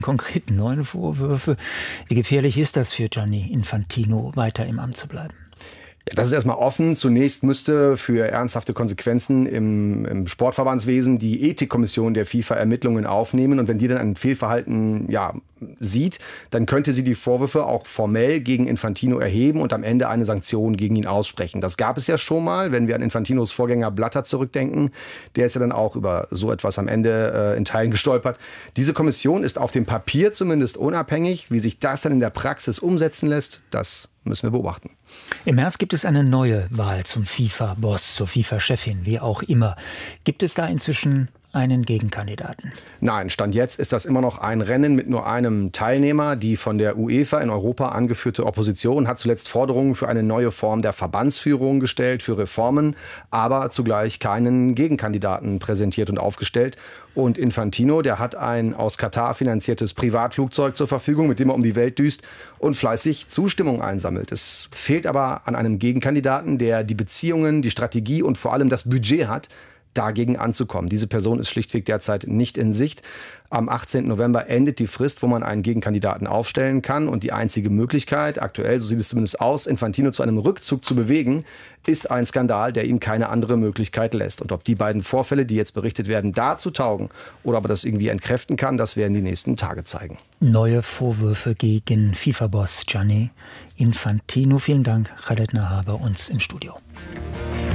konkreten neuen Vorwürfe. Wie gefährlich ist das für Gianni Infantino, weiter im Amt zu bleiben? Ja, das ist erstmal offen. Zunächst müsste für ernsthafte Konsequenzen im Sportverbandswesen die Ethikkommission der FIFA Ermittlungen aufnehmen. Und wenn die dann ein Fehlverhalten sieht, dann könnte sie die Vorwürfe auch formell gegen Infantino erheben und am Ende eine Sanktion gegen ihn aussprechen. Das gab es ja schon mal, wenn wir an Infantinos Vorgänger Blatter zurückdenken. Der ist ja dann auch über so etwas am Ende in Teilen gestolpert. Diese Kommission ist auf dem Papier zumindest unabhängig. Wie sich das dann in der Praxis umsetzen lässt, das müssen wir beobachten. Im März gibt es eine neue Wahl zum FIFA-Boss, zur FIFA-Chefin, wie auch immer. Gibt es da inzwischen einen Gegenkandidaten? Nein, Stand jetzt ist das immer noch ein Rennen mit nur einem Teilnehmer. Die von der UEFA in Europa angeführte Opposition hat zuletzt Forderungen für eine neue Form der Verbandsführung gestellt, für Reformen, aber zugleich keinen Gegenkandidaten präsentiert und aufgestellt. Und Infantino, der hat ein aus Katar finanziertes Privatflugzeug zur Verfügung, mit dem er um die Welt düst und fleißig Zustimmung einsammelt. Es fehlt aber an einem Gegenkandidaten, der die Beziehungen, die Strategie und vor allem das Budget hat, dagegen anzukommen. Diese Person ist schlichtweg derzeit nicht in Sicht. Am 18. November endet die Frist, wo man einen Gegenkandidaten aufstellen kann. Und die einzige Möglichkeit, aktuell, so sieht es zumindest aus, Infantino zu einem Rückzug zu bewegen, ist ein Skandal, der ihm keine andere Möglichkeit lässt. Und ob die beiden Vorfälle, die jetzt berichtet werden, dazu taugen oder ob er das irgendwie entkräften kann, das werden die nächsten Tage zeigen. Neue Vorwürfe gegen FIFA-Boss Gianni Infantino. Vielen Dank, Khaled Nahar, bei uns im Studio.